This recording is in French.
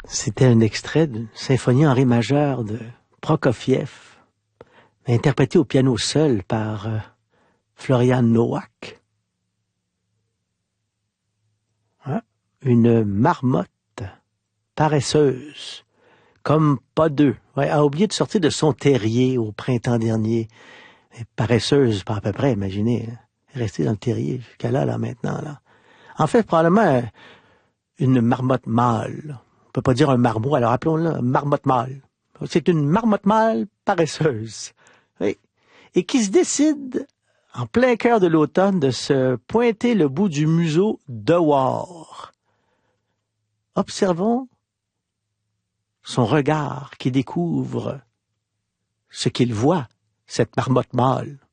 C'était un extrait d'une symphonie en ré majeur de Prokofiev, interprété au piano seul par Florian Nowak. Hein? Une marmotte paresseuse, comme pas deux, a oublié de sortir de son terrier au printemps dernier. Et paresseuse, pas à peu près, imaginez, hein? Rester dans le terrier qu'elle a là maintenant. Là. En fait, probablement une marmotte mâle. On peut pas dire un marmot, alors appelons-la marmotte mâle. C'est une marmotte mâle paresseuse. Oui. Et qui se décide, en plein cœur de l'automne, de se pointer le bout du museau dehors. Observons son regard qui découvre ce qu'il voit, cette marmotte mâle.